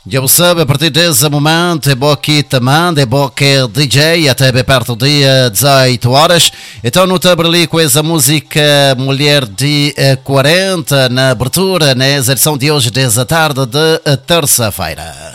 Já o sabe, a partir desse momento é bom que também, é bom que é DJ, até bem perto do dia 18 horas. Então não te ali com essa música Mulher de 40 na abertura, na edição de hoje, 10 da tarde de terça-feira.